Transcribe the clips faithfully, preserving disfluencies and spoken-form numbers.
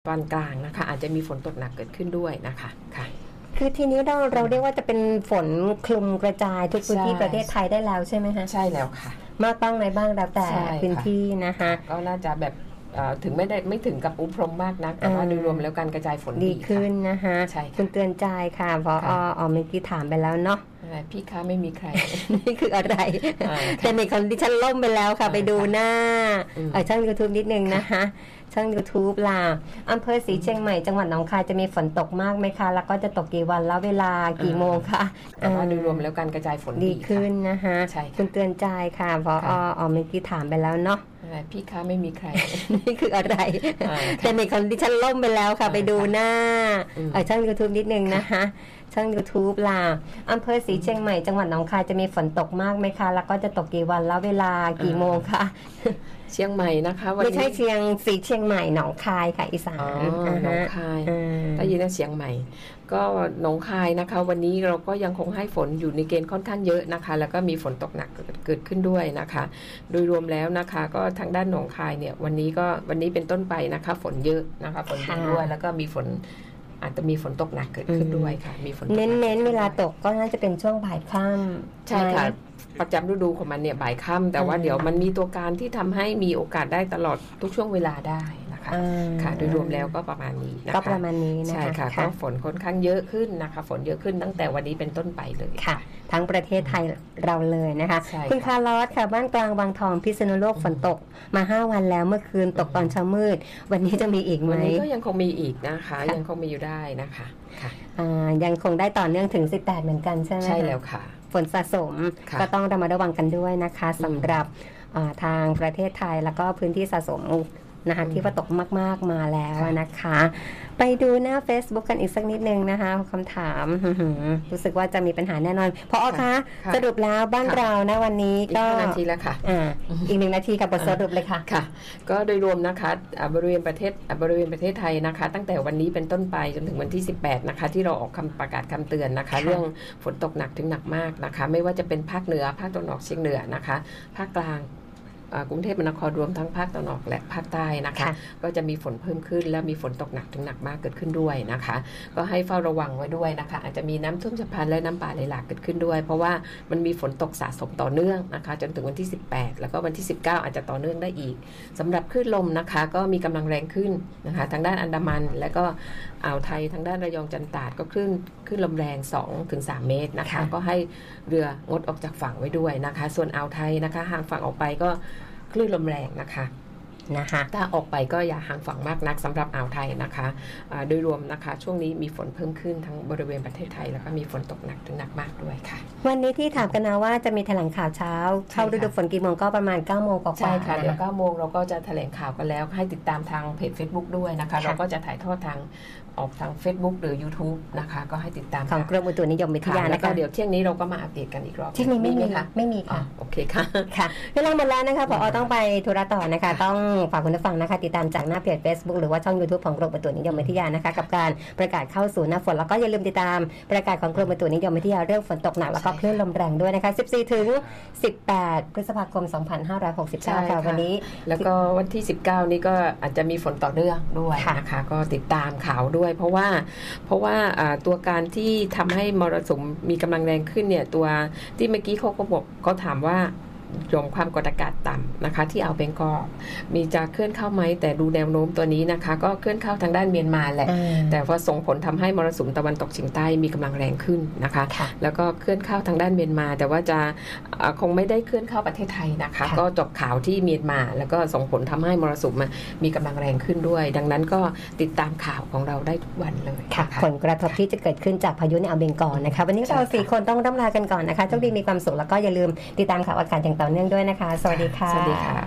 ตอนกลางนะคะอาจจะมีฝนตกหนักเกิดขึ้นด้วยนะคะค่ะคือทีนี้เราเราเรียกว่าจะเป็นฝนคลุมกระจายทุกพื้นที่ประเทศไทยได้แล้วใช่ไหมคะใช่แล้วค่ะมากบ้างน้อยบ้างแล้วแต่พื้นที่นะคะก็น่าจะแบบถึงไม่ได้ไม่ถึงกับอุพรมมากนักแต่ว่าโดยรวมแล้วการกระจายฝนดีขึ้นนะคะคุณเตือนใจค่ะเพราะอ๋อเมื่อกี้ถามไปแล้วเนาะพี่คะไม่มีใครนี่คืออะไรแต่มีคนที่ฉันล่มไปแล้วค่ะไปดูหน้าช่าง YouTube นิดนึงนะคะช่าง YouTube ล่ะอำเภอศรีเชียงใหม่จังหวัดหนองคายจะมีฝนตกมากไหมคะแล้วก็จะตกกี่วันแล้วเวลากี่โมงคะแต่ว่าโดยรวมแล้วการกระจายฝนดีขึ้นนะคะคุณเตือนใจค่ะเพราะอ๋อเมื่อกี้ถามไปแล้วเนาะพี่คะไม่มีใครนี่คืออะไรแต่มีคนที่ฉันล่มไปแล้วค่ะไปดูหน้าช่าง YouTube นิดนึงนะคะช่าง YouTube ล่ะอำเภอศรีเชียงใหม่จังหวัดหนองคายจะมีฝนตกมากไหมคะแล้วก็จะตกกี่วันแล้วเวลากี่โมงคะเชียงใหม่นะคะวันนี้ไม่ใช่เชียงศรีเชียงใหม่หนองคายค่ะอีสานหนองคายได้ยินว่าเชียงใหม่ก็หนองคายนะคะวันนี้เราก็ยังคงให้ฝนอยู่ในเกณฑ์ค่อนข้างเยอะนะคะแล้วก็มีฝนตกหนักเกิดขึ้นด้วยนะคะโดยรวมแล้วนะคะก็ทางด้านหนองคายเนี่ยวันนี้ก็วันนี้เป็นต้นไปนะคะฝนเยอะนะคะฝนเยอะด้วยแล้วก็มีฝนอาจจะมีฝนตกหนักเกิดขึ้นด้วยค่ะมีฝนเน้นๆเวลาตกก็น่าจะเป็นช่วงบ่ายค่ำใช่ค่ะประจำฤดูของมันเนี่ยบ่ายค่ำแต่ว่าเดี๋ยวมันมีตัวการที่ทำให้มีโอกาสได้ตลอดทุกช่วงเวลาได้นะคะค่ะโดยรวมแล้วก็ประมาณนี้นะคะก็ประมาณนี้นะคะใช่ค่ะก็ฝนค่อนข้างเยอะขึ้นนะคะฝนเยอะขึ้นตั้งแต่วันนี้เป็นต้นไปเลยค่ะทั้งประเทศไทยเราเลยนะคะคุณคาร์ลอสค่ะบ้านกลางบางทองพิษณุโลกฝนตกมาห้าวันแล้วเมื่อคืนตกตอนเช้ามืดวันนี้จะมีอีกไหมวันนี้ก็ยังคงมีอีกนะคะยังคงมีอยู่ได้นะคะค่ะยังคงได้ต่อเนื่องถึงสิบแปดเหมือนกันใช่ไหมใช่แล้วค่ะฝนสะสมก็ต้องระมัดระวังกันด้วยนะคะสำหรับทางประเทศไทยแล้วก็พื้นที่สะสมนะคะที่ว่าตกมากๆมาแล้วนะคะไปดูหน้า Facebook กันอีกสักนิดนึงนะคะคำถามรู้สึกว่าจะมีปัญหาแน่นอนเพราะอ๋อคะสรุปแล้วบ้านเรานะวันนี้ก็นาทีแล้วค่ะอ่าอีกหนึ่งนาทีกับบทสรุปเลยค่ะค่ะก็โดยรวมนะคะบริเวณประเทศบริเวณประเทศไทยนะคะตั้งแต่วันนี้เป็นต้นไปจนถึงวันที่สิบแปดนะคะที่เราออกคำประกาศคำเตือนนะคะเรื่องฝนตกหนักถึงหนักมากนะคะไม่ว่าจะเป็นภาคเหนือภาคตะวันออกเฉียงเหนือนะคะภาคกลางกรุงเทพมหานครรวมทั้งภาคตะวันออกและภาคใต้นะคะก็จะมีฝนเพิ่มขึ้นและมีฝนตกหนักถึงหนักมากเกิดขึ้นด้วยนะคะก็ให้เฝ้าระวังไว้ด้วยนะคะอาจจะมีน้ำท่วมฉับพลันและน้ำป่าไหลหลากเกิดขึ้นด้วยเพราะว่ามันมีฝนตกสะสมต่อเนื่องนะคะจนถึงวันที่สิบแปดแล้วก็วันที่สิบเก้าอาจจะต่อเนื่องได้อีกสำหรับคลื่นลมนะคะก็มีกำลังแรงขึ้นนะคะทางด้านอันดามันและก็อ่าวไทยทางด้านระยองจันทร์ตราดก็คลื่นคลื่นลมแรง สองถึงสาม เมตรนะคะก็ให้เรืองดออกจากฝั่งไว้ด้วยนะคะส่วนอ่าวไทยนะคะห่างฝั่งออกไปก็คลื่นลมแรงนะคะนะคะถ้าออกไปก็อย่าห่างฝั่งมากนักสำหรับอ่าวไทยนะคะโดยรวมนะคะช่วงนี้มีฝนเพิ่มขึ้นทั้งบริเวณประเทศไทยแล้วก็มีฝนตกหนักถึงหนักมากด้วยค่ะวันนี้ที่ถามกันนะว่าจะมีแถลงข่าวเช้าเข้าฤดูฝนกี่โมงก็ประมาณเก้าโมงกว่าใช่ค่ะเดี๋ยวเก้าโมงเราก็จะแถลงข่าวกันแล้วให้ติดตามทางเพจ Facebook ด้วยนะคะเราก็จะถ่ายทอดทางออกทาง Facebook หรือ YouTube นะคะก็ให้ติดตามของกรมอุตุนิยมวิทยาแล้วก็เดี๋ยวเที่ยงนี้เราก็มาอัปเดตกันอีกรอบเที่ยงนี้ไม่มีค่ะไม่มีค่ะโอเคค่ะค่ะเวลาหมดแล้วนะคะผอต้องไปธุระต่อนะคะต้องฝากคุณผู้ฟังนะคะติดตามจากหน้าเพจ Facebook หรือว่าช่อง YouTube ของกรมอุตุนิยมวิทยานะคะกับการประกาศเข้าสู่หน้าฝนแล้วก็อย่าลืมติดตามประกาศของกรมอุตุนิยมวิทยาเรื่องฝนตกหนักแล้วก็คลื่นลมแรงด้วยนะคะสิบสี่ถึงสิบแปดพฤษภาคมสองพันห้าร้อยหกสิบเก้าค่ะวันนี้แล้วก็วันที่สิบเก้านี้ก็อาจจะมีฝนต่อเนื่องด้วยนะคะก็ติดตามข่าวด้วยเพราะว่าเพราะว่าตัวการที่ทำให้มรสุมมีกำลังแรงขึ้นเนี่ยตัวที่เมื่อกี้เขาก็บอกเขาถามว่าหย่อมความกดอากาศต่ำนะคะที่อ่าวเบงกอลมีจะเคลื่อนเข้าไหมแต่ดูแนวโน้มตัวนี้นะคะก็เคลื่อนเข้าทางด้านเมียนมาแหละแต่ว่าส่งผลทำให้มรสุมตะวันตกเฉียงใต้มีกำลังแรงขึ้นนะคะแล้วก็เคลื่อนเข้าทางด้านเมียนมาแต่ว่าจะคงไม่ได้เคลื่อนเข้าประเทศไทยนะคะก็จบข่าวที่เมียนมาแล้วก็ส่งผลทำให้มรสุมมีกำลังแรงขึ้นด้วยดังนั้นก็ติดตามข่าวของเราได้ทุกวันเลยค่ะผลกระทบที่จะเกิดขึ้นจากพายุในอ่าวเบงกอลนะคะวันนี้เราสี่คนต้องร่ำลากันก่อนนะคะโชคดีมีความสุขแล้วก็อย่าลืมติดตามข่าวอากาศอย่างต่อเนื่องด้วยนะคะสวัสดีค่ะสวัสดีค่ะ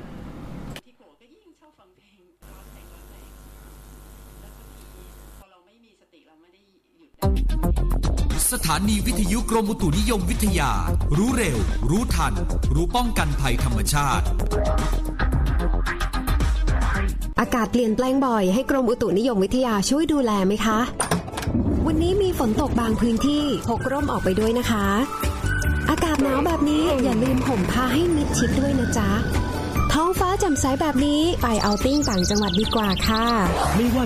สถานีวิทยุกรมอุตุนิยมวิทยารู้เร็วรู้ทันรู้ป้องกันภัยธรรมชาติอากาศเปลี่ยนแปลงบ่อยให้กรมอุตุนิยมวิทยาช่วยดูแลไหมคะวันนี้มีฝนตกบางพื้นที่พกร่มออกไปด้วยนะคะอากาศหนาวแบบนี้อย่าลืมห่มผ้าให้มิดชิดด้วยนะจ๊ะท้องฟ้าแจ่มใสแบบนี้ไปเอาท์ติ้งต่างจังหวัดดีกว่าค่ะไม่ว่า